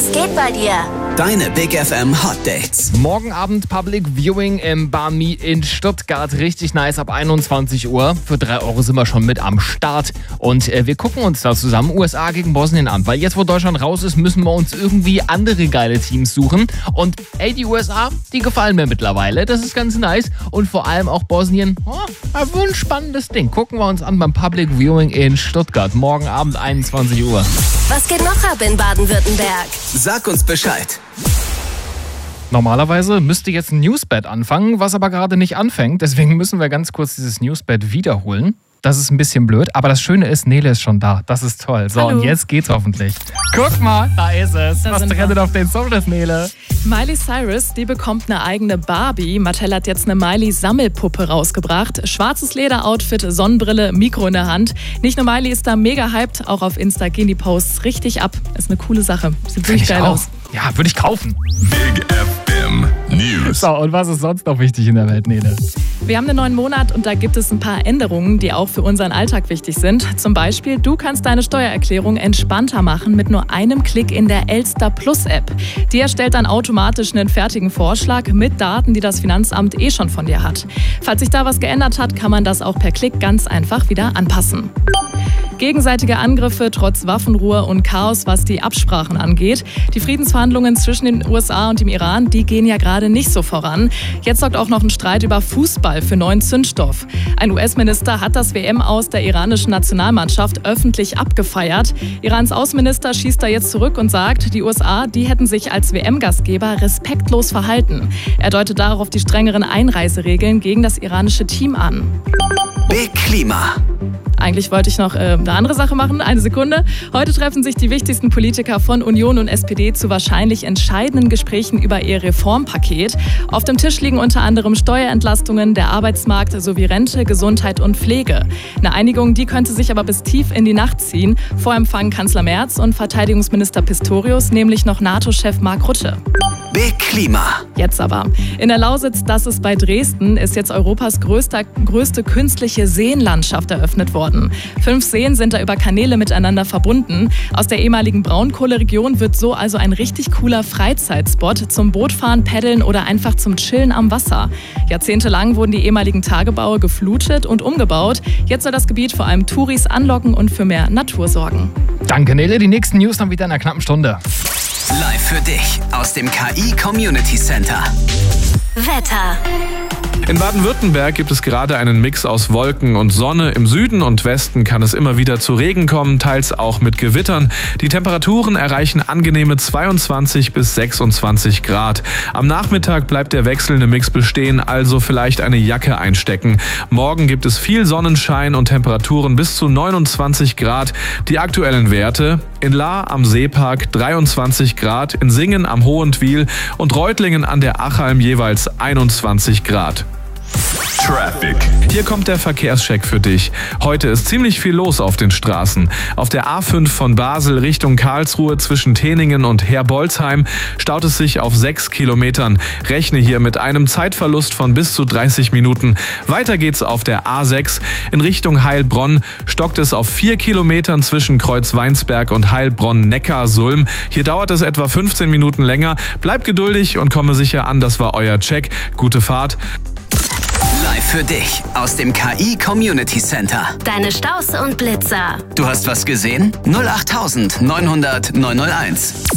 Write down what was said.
Was geht bei dir? Deine Big FM Hot Dates. Morgen Abend Public Viewing im Banh Mi in Stuttgart. Richtig nice ab 21 Uhr. Für 3 Euro sind wir schon mit am Start. Und wir gucken uns da zusammen USA gegen Bosnien an. Weil jetzt, wo Deutschland raus ist, müssen wir uns irgendwie andere geile Teams suchen. Und ey, die USA, die gefallen mir mittlerweile. Das ist ganz nice. Und vor allem auch Bosnien. Ein spannendes Ding. Gucken wir uns an beim Public Viewing in Stuttgart. Morgen Abend 21 Uhr. Was geht noch ab in Baden-Württemberg? Sag uns Bescheid. Normalerweise müsste jetzt ein Newsbed anfangen, was aber gerade nicht anfängt. Deswegen müssen wir ganz kurz dieses Newsbed wiederholen. Das ist ein bisschen blöd, aber das Schöne ist, Nele ist schon da. Das ist toll. So, Hallo. Und jetzt geht's hoffentlich. Guck mal, da ist es. Was trennt auf den Socials, Nele? Miley Cyrus, die bekommt eine eigene Barbie. Mattel hat jetzt eine Miley-Sammelpuppe rausgebracht. Schwarzes Lederoutfit, Sonnenbrille, Mikro in der Hand. Nicht nur Miley ist da mega hyped, auch auf Insta gehen die Posts richtig ab. Ist eine coole Sache. Sieht wirklich geil aus. Ja, würde ich kaufen. Big FM News. So, und was ist sonst noch wichtig in der Welt, Nele? Wir haben einen neuen Monat und da gibt es ein paar Änderungen, die auch für unseren Alltag wichtig sind. Zum Beispiel, du kannst deine Steuererklärung entspannter machen mit nur einem Klick in der Elster Plus App. Die erstellt dann automatisch einen fertigen Vorschlag mit Daten, die das Finanzamt schon von dir hat. Falls sich da was geändert hat, kann man das auch per Klick ganz einfach wieder anpassen. Gegenseitige Angriffe trotz Waffenruhe und Chaos, was die Absprachen angeht. Die Friedensverhandlungen zwischen den USA und dem Iran, die gehen ja gerade nicht so voran. Jetzt sorgt auch noch ein Streit über Fußball für neuen Zündstoff. Ein US-Minister hat das WM-Aus der iranischen Nationalmannschaft öffentlich abgefeiert. Irans Außenminister schießt da jetzt zurück und sagt, die USA, die hätten sich als WM-Gastgeber respektlos verhalten. Er deutet darauf die strengeren Einreiseregeln gegen das iranische Team an. Big Klima. Eigentlich wollte ich noch eine andere Sache machen. Eine Sekunde. Heute treffen sich die wichtigsten Politiker von Union und SPD zu wahrscheinlich entscheidenden Gesprächen über ihr Reformpaket. Auf dem Tisch liegen unter anderem Steuerentlastungen, der Arbeitsmarkt sowie Rente, Gesundheit und Pflege. Eine Einigung, die könnte sich aber bis tief in die Nacht ziehen. Vorempfangen Kanzler Merz und Verteidigungsminister Pistorius, nämlich noch NATO-Chef Mark Rutte. Big Klima. Jetzt aber. In der Lausitz, das ist bei Dresden, ist jetzt Europas größte künstliche Seenlandschaft eröffnet worden. 5 Seen sind da über Kanäle miteinander verbunden. Aus der ehemaligen Braunkohleregion wird so also ein richtig cooler Freizeitspot zum Bootfahren, Paddeln oder einfach zum Chillen am Wasser. Jahrzehntelang wurden die ehemaligen Tagebaue geflutet und umgebaut. Jetzt soll das Gebiet vor allem Touris anlocken und für mehr Natur sorgen. Danke, Nele. Die nächsten News dann wieder in einer knappen Stunde. Live für dich aus dem KI Community Center. Wetter. In Baden-Württemberg gibt es gerade einen Mix aus Wolken und Sonne. Im Süden und Westen kann es immer wieder zu Regen kommen, teils auch mit Gewittern. Die Temperaturen erreichen angenehme 22 bis 26 Grad. Am Nachmittag bleibt der wechselnde Mix bestehen, also vielleicht eine Jacke einstecken. Morgen gibt es viel Sonnenschein und Temperaturen bis zu 29 Grad. Die aktuellen Werte: in Lahr am Seepark 23 Grad, in Singen am Hohentwiel und Reutlingen an der Achalm jeweils 21 Grad. Traffic. Hier kommt der Verkehrscheck für dich. Heute ist ziemlich viel los auf den Straßen. Auf der A5 von Basel Richtung Karlsruhe zwischen Teningen und Herbolzheim staut es sich auf 6 Kilometern. Rechne hier mit einem Zeitverlust von bis zu 30 Minuten. Weiter geht's auf der A6 in Richtung Heilbronn. Stockt es auf 4 Kilometern zwischen Kreuzweinsberg und Heilbronn-Neckar-Sulm. Hier dauert es etwa 15 Minuten länger. Bleibt geduldig und komme sicher an. Das war euer Check. Gute Fahrt. Live für dich aus dem KI Community Center. Deine Staus und Blitzer. Du hast was gesehen? 08900 901.